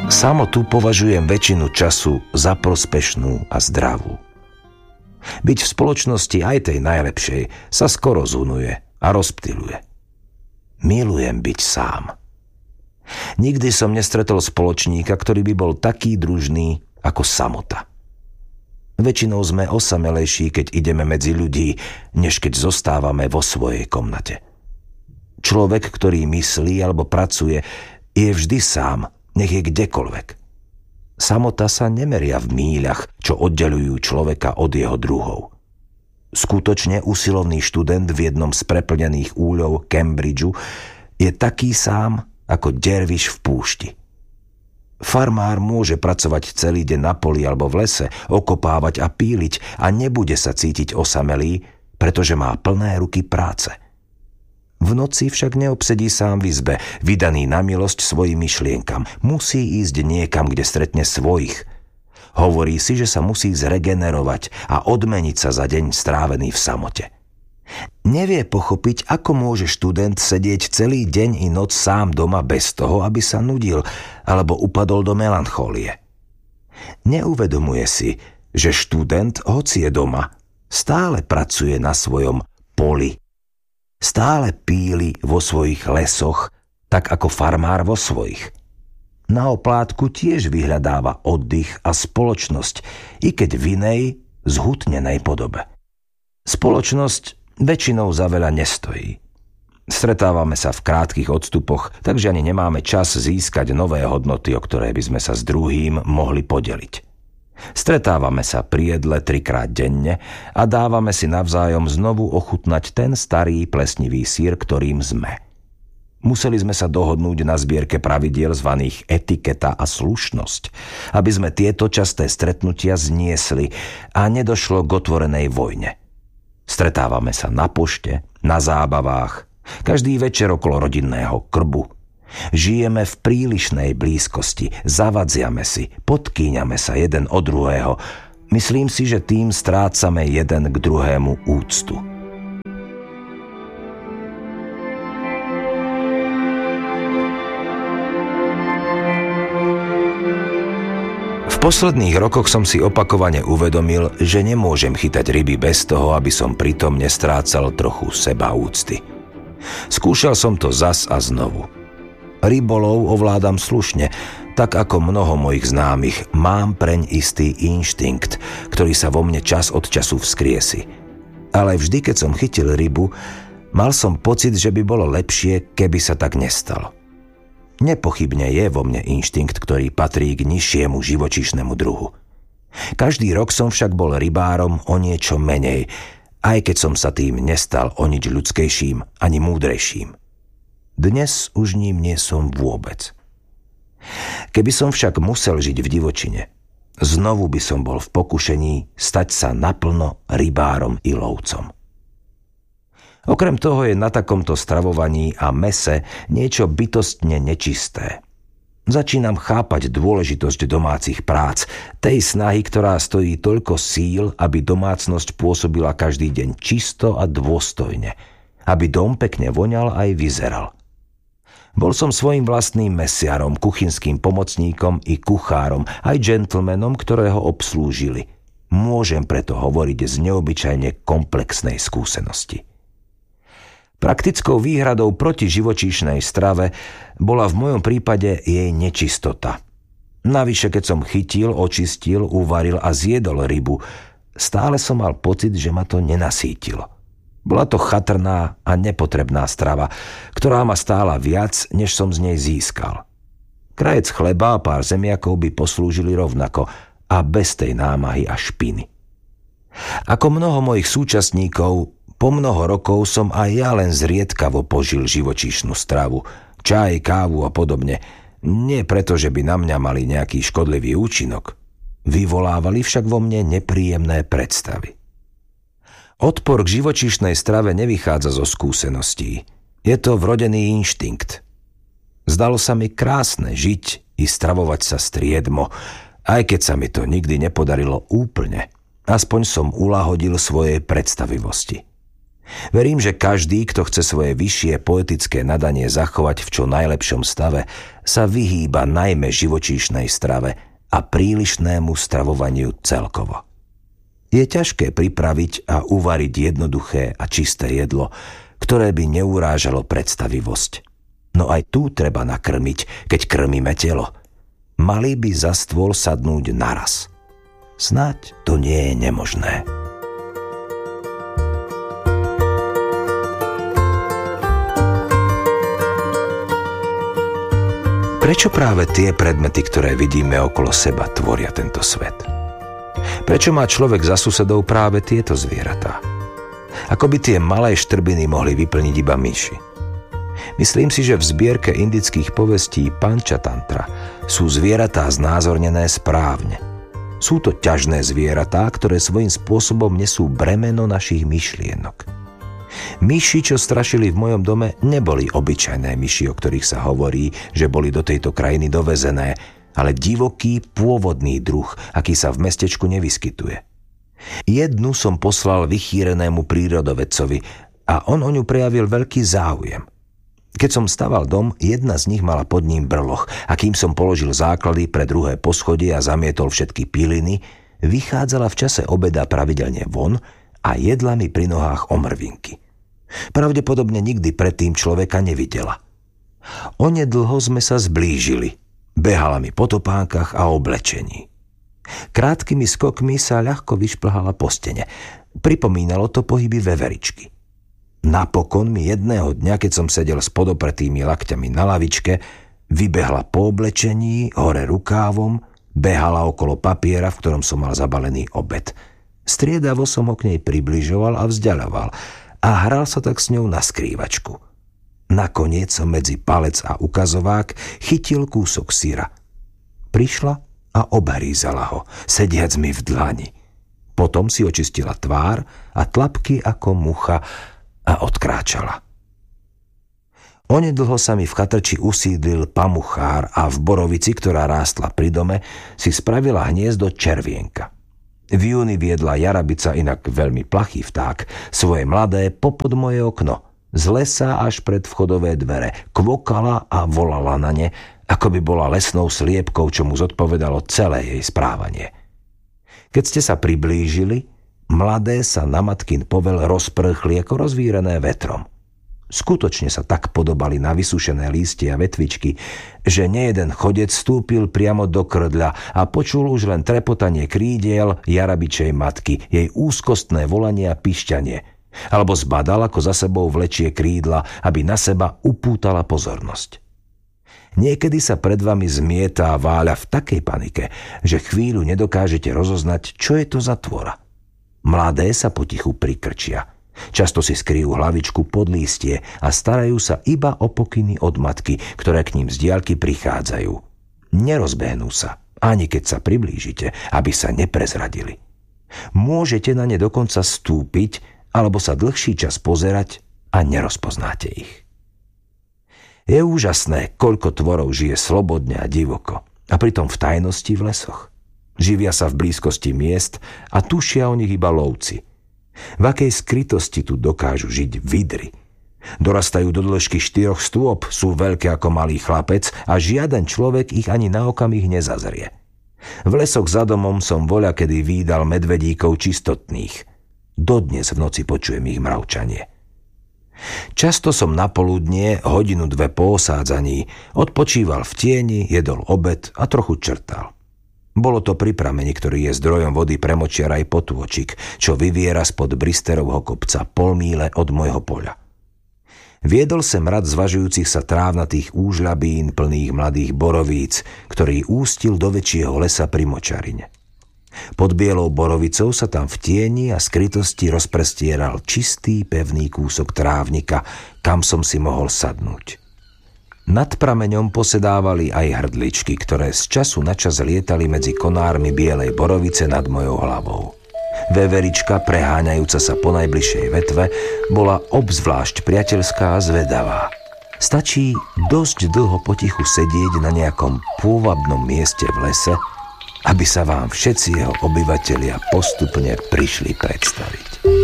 Samotu považujem väčšinu času za prospešnú a zdravú. Byť v spoločnosti aj tej najlepšej sa skoro zunuje a rozptyluje. Milujem byť sám. Nikdy som nestretol spoločníka, ktorý by bol taký družný ako samota. Väčšinou sme osamelejší, keď ideme medzi ľudí, než keď zostávame vo svojej komnate. Človek, ktorý myslí alebo pracuje, je vždy sám, nech je kdekoľvek. Samota sa nemeria v míľach, čo oddeľujú človeka od jeho druhov. Skutočne usilovný študent v jednom z preplnených úľov Cambridgeu je taký sám ako derviš v púšti. Farmár môže pracovať celý deň na poli alebo v lese, okopávať a píliť a nebude sa cítiť osamelý, pretože má plné ruky práce. V noci však neobsedí sám v izbe, vydaný na milosť svojim myšlienkam. Musí ísť niekam, kde stretne svojich. Hovorí si, že sa musí zregenerovať a odmeniť sa za deň strávený v samote. Nevie pochopiť, ako môže študent sedieť celý deň i noc sám doma bez toho, aby sa nudil alebo upadol do melanchólie. Neuvedomuje si, že študent, hoci je doma, stále pracuje na svojom poli. Stále píli vo svojich lesoch, tak ako farmár vo svojich. Na oplátku tiež vyhľadáva oddych a spoločnosť, i keď v inej, zhutnenej podobe. Spoločnosť väčšinou za veľa nestojí. Stretávame sa v krátkych odstupoch, takže ani nemáme čas získať nové hodnoty, o ktoré by sme sa s druhým mohli podeliť. Stretávame sa pri jedle 3-krát denne a dávame si navzájom znovu ochutnať ten starý plesnivý syr, ktorým sme. Museli sme sa dohodnúť na zbierke pravidiel zvaných etiketa a slušnosť, aby sme tieto časté stretnutia zniesli a nedošlo k otvorenej vojne. Stretávame sa na pošte, na zábavách, každý večer okolo rodinného krbu. Žijeme v prílišnej blízkosti, zavadziame si, podkýňame sa jeden od druhého. Myslím si, že tým strácame jeden k druhému úctu. V posledných rokoch som si opakovane uvedomil, že nemôžem chytať ryby bez toho, aby som pritom nestrácal trochu sebaúcty. Skúšal som to zas a znovu. Rybolov ovládam slušne, tak ako mnoho mojich známych, mám preň istý inštinkt, ktorý sa vo mne čas od času vzkriesi. Ale vždy, keď som chytil rybu, mal som pocit, že by bolo lepšie, keby sa tak nestalo. Nepochybne je vo mne inštinkt, ktorý patrí k nižšiemu živočíšnemu druhu. Každý rok som však bol rybárom o niečo menej, aj keď som sa tým nestal o nič ľudskejším ani múdrejším. Dnes už ním nie som vôbec. Keby som však musel žiť v divočine, znovu by som bol v pokušení stať sa naplno rybárom i lovcom. Okrem toho je na takomto stravovaní a mese niečo bytostne nečisté. Začínam chápať dôležitosť domácich prác, tej snahy, ktorá stojí toľko síl, aby domácnosť pôsobila každý deň čisto a dôstojne, aby dom pekne voňal aj vyzeral. Bol som svojím vlastným mesiarom, kuchynským pomocníkom i kuchárom, aj džentlmenom, ktorého obslúžili. Môžem preto hovoriť z neobyčajne komplexnej skúsenosti. Praktickou výhradou proti živočíšnej strave bola v mojom prípade jej nečistota. Navyše, keď som chytil, očistil, uvaril a zjedol rybu, stále som mal pocit, že ma to nenasítilo. Bola to chatrná a nepotrebná strava, ktorá ma stála viac, než som z nej získal. Krajec chleba a pár zemiakov by poslúžili rovnako a bez tej námahy a špiny. Ako mnoho mojich súčasníkov, po mnoho rokov som aj ja len zriedkavo požil živočíšnu stravu, čaj, kávu a podobne. Nie preto, že by na mňa mali nejaký škodlivý účinok. Vyvolávali však vo mne nepríjemné predstavy. Odpor k živočíšnej strave nevychádza zo skúseností. Je to vrodený inštinkt. Zdalo sa mi krásne žiť i stravovať sa striedmo, aj keď sa mi to nikdy nepodarilo úplne. Aspoň som uľahodil svojej predstavivosti. Verím, že každý, kto chce svoje vyššie poetické nadanie zachovať v čo najlepšom stave, sa vyhýba najmä živočíšnej strave a prílišnému stravovaniu celkovo. Je ťažké pripraviť a uvariť jednoduché a čisté jedlo, ktoré by neurážalo predstavivosť. No aj tu treba nakrmiť, keď krmíme telo. Mali by za stôl sadnúť naraz. Snáď to nie je nemožné. Prečo práve tie predmety, ktoré vidíme okolo seba, tvoria tento svet? Prečo má človek za susedov práve tieto zvieratá? Ako by tie malé štrbiny mohli vyplniť iba myši? Myslím si, že v zbierke indických povestí Pančatantra sú zvieratá znázornené správne. Sú to ťažné zvieratá, ktoré svojím spôsobom nesú bremeno našich myšlienok. Myši, čo strašili v mojom dome, neboli obyčajné myši, o ktorých sa hovorí, že boli do tejto krajiny dovezené, ale divoký, pôvodný druh, aký sa v mestečku nevyskytuje. Jednu som poslal vychýrenému prírodovedcovi a on o ňu prejavil veľký záujem. Keď som staval dom, jedna z nich mala pod ním brloch a kým som položil základy pre druhé poschodie a zamietol všetky piliny, vychádzala v čase obeda pravidelne von a jedla mi pri nohách omrvinky. Pravdepodobne nikdy predtým človeka nevidela. Onedlho sme sa zblížili. Behala mi po topánkach a oblečení. Krátkými skokmi sa ľahko vyšplhala po stene. Pripomínalo to pohyby veveričky. Napokon mi jedného dňa, keď som sedel s podopretými lakťami na lavičke, vybehla po oblečení, hore rukávom, behala okolo papiera, v ktorom som mal zabalený obed. Striedavo som ho k nej približoval a vzdialoval a hral sa tak s ňou na skrývačku. Nakoniec som medzi palec a ukazovák chytil kúsok syra. Prišla a obhrízala ho, sediac mi v dlani. Potom si očistila tvár a tlapky ako mucha a odkráčala. Onedlho sa mi v chatrči usídlil pamuchár a v borovici, ktorá rástla pri dome, si spravila hniezdo červienka. V júni viedla jarabica, inak veľmi plachý vták, svoje mladé popod moje okno. Z lesa až pred vchodové dvere kvokala a volala na ne, ako by bola lesnou sliepkou, čo mu zodpovedalo celé jej správanie. Keď ste sa priblížili, mladé sa na matkin povel rozprchli ako rozvírené vetrom. Skutočne sa tak podobali na vysušené lístie a vetvičky, že nejeden chodec vstúpil priamo do krdľa a počul už len trepotanie krídiel jarabičej matky, jej úzkostné volanie a pišťanie, alebo zbadal, ako za sebou vlečie krídla, aby na seba upútala pozornosť. Niekedy sa pred vami zmieta a váľa v takej panike, že chvíľu nedokážete rozoznať, čo je to za tvora. Mladé sa potichu prikrčia. Často si skryjú hlavičku pod lístie a starajú sa iba o pokyny od matky, ktoré k ním z diaľky prichádzajú. Nerozbehnú sa, ani keď sa priblížite, aby sa neprezradili. Môžete na ne dokonca stúpiť alebo sa dlhší čas pozerať a nerozpoznáte ich. Je úžasné, koľko tvorov žije slobodne a divoko, a pritom v tajnosti v lesoch. Živia sa v blízkosti miest a tušia o nich iba lovci. V akej skrytosti tu dokážu žiť vidry. Dorastajú do dĺžky 4 stôp, sú veľké ako malý chlapec a žiaden človek ich ani na okamih nezazrie. V lesoch za domom som voľakedy vídal medvedíkov čistotných. Dodnes v noci počujem ich mravčanie. Často som na poludnie, 1-2 hodiny po osádzaní, odpočíval v tieni, jedol obed a trochu črtal. Bolo to pri prameni, ktorý je zdrojom vody pre močiar aj potôčik, čo vyviera spod Bristerovho kopca 0,5 míle od môjho poľa. Viedol sem rad zvažujúcich sa trávnatých úžľabín plných mladých borovíc, ktorý ústil do väčšieho lesa pri močarine. Pod bielou borovicou sa tam v tieni a skrytosti rozprestieral čistý, pevný kúsok trávnika, kam som si mohol sadnúť. Nad prameňom posedávali aj hrdličky, ktoré z času na čas lietali medzi konármi bielej borovice nad mojou hlavou. Veverička, preháňajúca sa po najbližšej vetve, bola obzvlášť priateľská a zvedavá. Stačí dosť dlho potichu sedieť na nejakom pôvabnom mieste v lese, aby sa vám všetci jeho obyvatelia postupne prišli predstaviť.